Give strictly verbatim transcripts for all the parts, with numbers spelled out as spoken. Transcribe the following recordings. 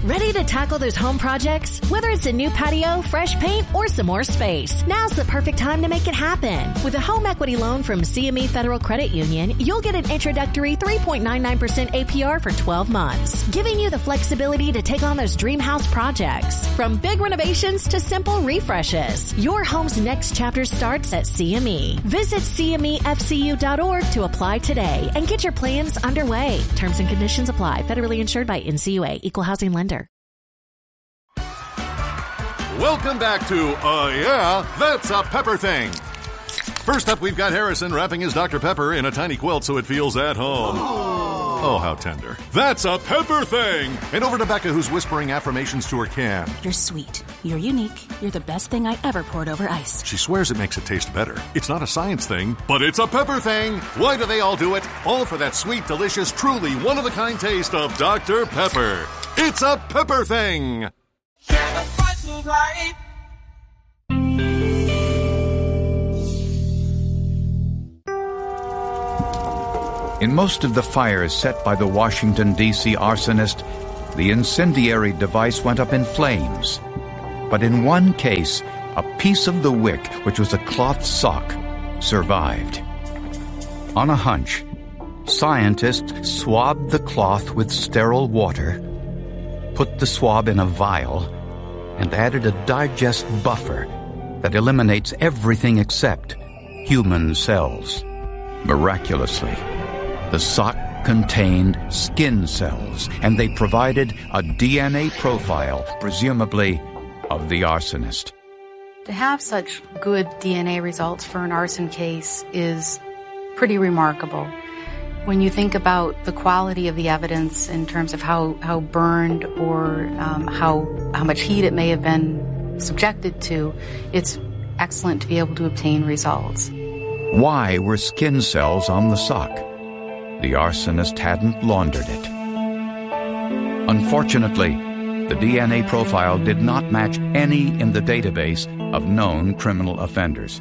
Ready to tackle those home projects? Whether it's a new patio, fresh paint, or some more space, now's the perfect time to make it happen. With a home equity loan from C M E Federal Credit Union, you'll get an introductory three point nine nine percent A P R for twelve months, giving you the flexibility to take on those dream house projects. From big renovations to simple refreshes, your home's next chapter starts at C M E. Visit C M E F C U dot org to apply today and get your plans underway. Terms and conditions apply. Federally insured by N C U A, Equal Housing Lender. Welcome back to Uh Yeah, That's a Pepper Thing. First up, we've got Harrison wrapping his Doctor Pepper in a tiny quilt so it feels at home. Oh, how tender. That's a Pepper Thing! And over to Becca, who's whispering affirmations to her can. You're sweet. You're unique. You're the best thing I ever poured over ice. She swears it makes it taste better. It's not a science thing, but it's a Pepper Thing! Why do they all do it? All for that sweet, delicious, truly one-of-a-kind taste of Doctor Pepper. It's a Pepper Thing! In most of the fires set by the Washington, D C arsonist, the incendiary device went up in flames. But in one case, a piece of the wick, which was a cloth sock, survived. On a hunch, scientists swabbed the cloth with sterile water, put the swab in a vial, and added a digest buffer that eliminates everything except human cells. Miraculously, the sock contained skin cells, and they provided a D N A profile, presumably of the arsonist. To have such good D N A results for an arson case is pretty remarkable. When you think about the quality of the evidence in terms of how, how burned or um, how, how much heat it may have been subjected to, it's excellent to be able to obtain results. Why were skin cells on the sock? The arsonist hadn't laundered it. Unfortunately, the D N A profile did not match any in the database of known criminal offenders.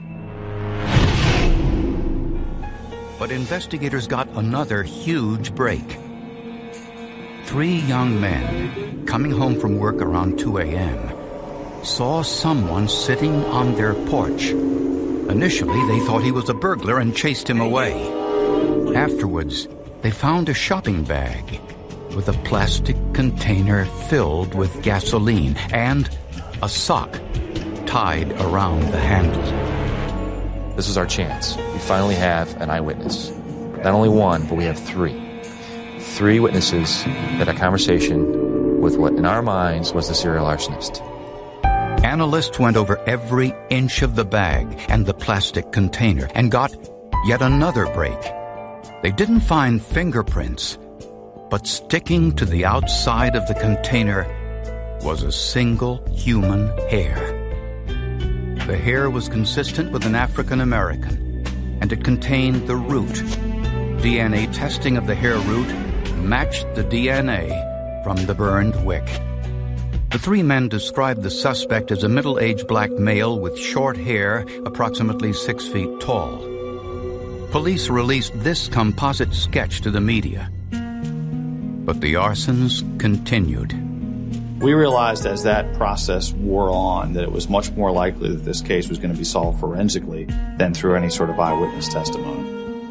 But investigators got another huge break. Three young men, coming home from work around two a.m., saw someone sitting on their porch. Initially, they thought he was a burglar and chased him away. Afterwards, they found a shopping bag with a plastic container filled with gasoline and a sock tied around the handle. This is our chance. We finally have an eyewitness. Not only one, but we have three. Three witnesses that had a conversation with what in our minds was the serial arsonist. Analysts went over every inch of the bag and the plastic container and got yet another break. They didn't find fingerprints, but sticking to the outside of the container was a single human hair. The hair was consistent with an African American, and it contained the root. D N A testing of the hair root matched the D N A from the burned wick. The three men described the suspect as a middle-aged black male with short hair, approximately six feet tall. Police released this composite sketch to the media. But the arsons continued. We realized as that process wore on that it was much more likely that this case was going to be solved forensically than through any sort of eyewitness testimony.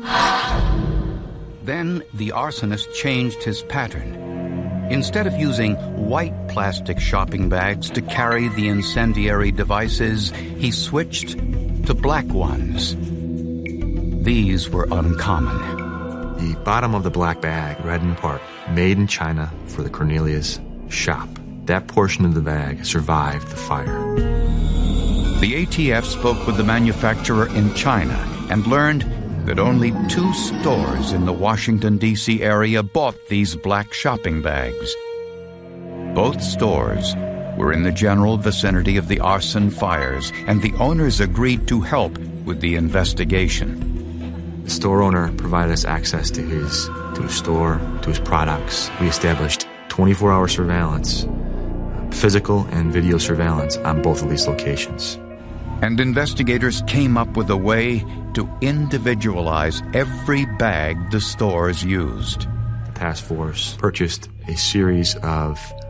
Then the arsonist changed his pattern. Instead of using white plastic shopping bags to carry the incendiary devices, he switched to black ones. These were uncommon. The bottom of the black bag read in part, "Made in China for the Cornelius shop." That portion of the bag survived the fire. The A T F spoke with the manufacturer in China and learned that only two stores in the Washington, D C area bought these black shopping bags. Both stores were in the general vicinity of the arson fires, and the owners agreed to help with the investigation. The store owner provided us access to his, to his store, to his products. We established twenty-four hour surveillance, physical and video surveillance on both of these locations. And investigators came up with a way to individualize every bag the stores used. The task force purchased a series of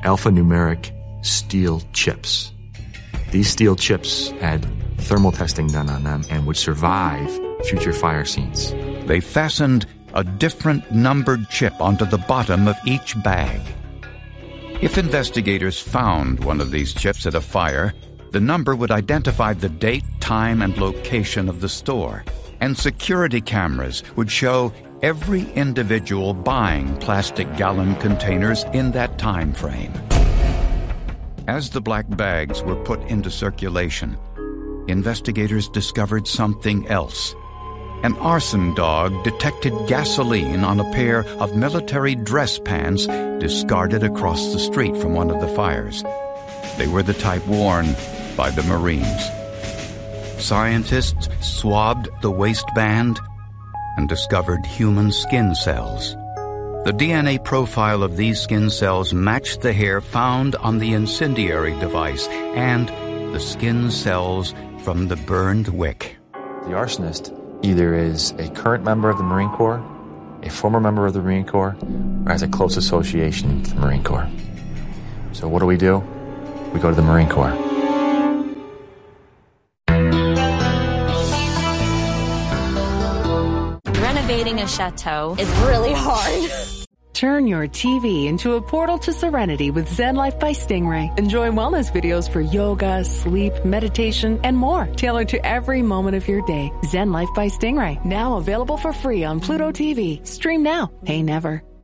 alphanumeric steel chips. These steel chips had thermal testing done on them and would survive future fire scenes. They fastened a different numbered chip onto the bottom of each bag. If investigators found one of these chips at a fire, the number would identify the date, time, and location of the store, and security cameras would show every individual buying plastic gallon containers in that time frame. As the black bags were put into circulation, investigators discovered something else. An arson dog detected gasoline on a pair of military dress pants discarded across the street from one of the fires. They were the type worn by the Marines. Scientists swabbed the waistband and discovered human skin cells. The D N A profile of these skin cells matched the hair found on the incendiary device and the skin cells from the burned wick. The arsonist either is a current member of the Marine Corps, a former member of the Marine Corps, or has a close association to the Marine Corps. So what do we do? We go to the Marine Corps. Renovating a chateau is really hard. Turn your T V into a portal to serenity with Zen Life by Stingray. Enjoy wellness videos for yoga, sleep, meditation, and more, tailored to every moment of your day. Zen Life by Stingray, now available for free on Pluto T V. Stream now, pay never.